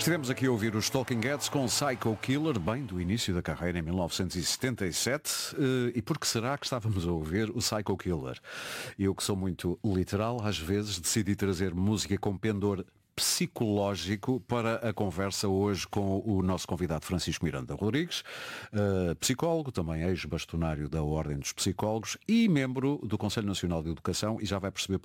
Estivemos aqui a ouvir os Talking Heads com Psycho Killer, bem do início da carreira em 1977. E por que será que estávamos a ouvir o Psycho Killer? Eu, que sou muito literal, às vezes decidi trazer música com pendor psicológico para a conversa hoje com o nosso convidado Francisco Miranda Rodrigues, psicólogo, também ex-bastonário da Ordem dos Psicólogos e membro do Conselho Nacional de Educação, e já vai perceber